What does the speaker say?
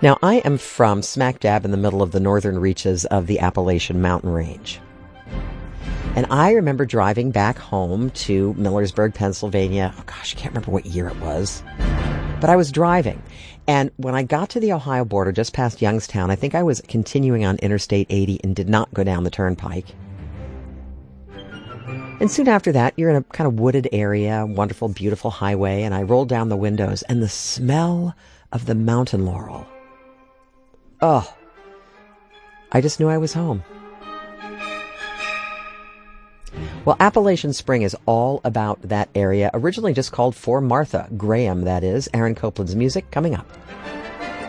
Now, I am from smack dab in the middle of the northern reaches of the Appalachian Mountain Range. And I remember driving back home to Millersburg, Pennsylvania. Oh gosh, I can't remember what year it was. But I was driving. And when I got to the Ohio border, just past Youngstown, I think I was continuing on Interstate 80 and did not go down the turnpike. And soon after that, you're in a kind of wooded area, wonderful, beautiful highway, and I rolled down the windows, and the smell of the mountain laurel. Oh, I just knew I was home. Well, Appalachian Spring is all about that area, originally just called For Martha Graham, that is. Aaron Copland's music coming up.